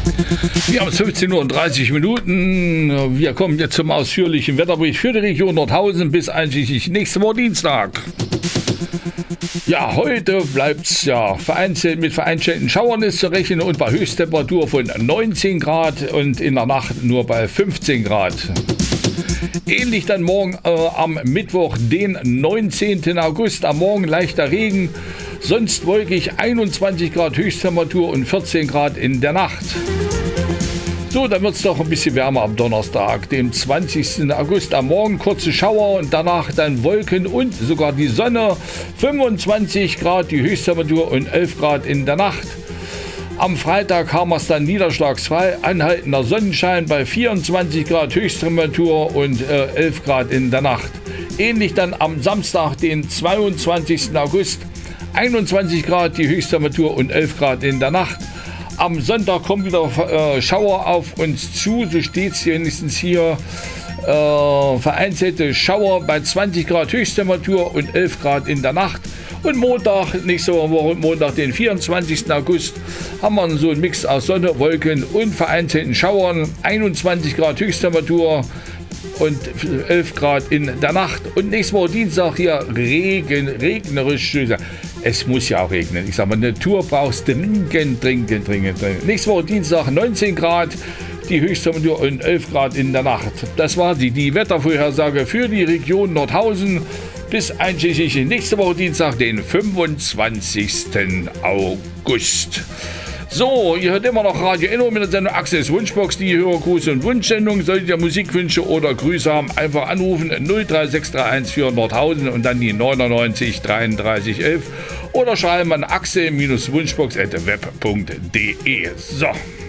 Wir haben es 15:30 Uhr. Wir kommen jetzt zum ausführlichen Wetterbericht für die Region Nordhausen bis einschließlich nächste Woche Dienstag. Ja, heute bleibt es ja vereinzelt mit vereinzelten Schauern ist zu rechnen und bei Höchsttemperatur von 19 Grad und in der Nacht nur bei 15 Grad. Ähnlich dann morgen am Mittwoch, den 19. August, am Morgen leichter Regen, sonst wolkig, 21 Grad Höchsttemperatur und 14 Grad in der Nacht. So, dann wird es doch ein bisschen wärmer am Donnerstag, dem 20. August. Am Morgen kurze Schauer und danach dann Wolken und sogar die Sonne. 25 Grad die Höchsttemperatur und 11 Grad in der Nacht. Am Freitag haben wir es dann niederschlagsfrei, anhaltender Sonnenschein bei 24 Grad Höchsttemperatur und 11 Grad in der Nacht. Ähnlich dann am Samstag, den 22. August, 21 Grad die Höchsttemperatur und 11 Grad in der Nacht. Am Sonntag kommen wieder Schauer auf uns zu, so steht es wenigstens hier. Vereinzelte Schauer bei 20 Grad Höchsttemperatur und 11 Grad in der Nacht. Und Montag, nächste Woche Montag, den 24. August, haben wir so einen Mix aus Sonne, Wolken und vereinzelten Schauern. 21 Grad Höchsttemperatur und 11 Grad in der Nacht. Und nächste Woche Dienstag hier regnerisch. Es muss ja auch regnen. Ich sage mal, Natur brauchst dringend. Nächste Woche Dienstag 19 Grad, die Höchsttemperatur und 11 Grad in der Nacht. Das war die Wettervorhersage für die Region Nordhausen bis einschließlich nächste Woche Dienstag, den 25. August. So, ihr hört immer noch Radio Enno mit der Sendung Axels Wunschbox, die Hörergruß- und Wunschsendung. Solltet ihr Musikwünsche oder Grüße haben, einfach anrufen 03631 für Nordhausen und dann die 99 33 11 oder schreiben an axel-wunschbox@web.de. So.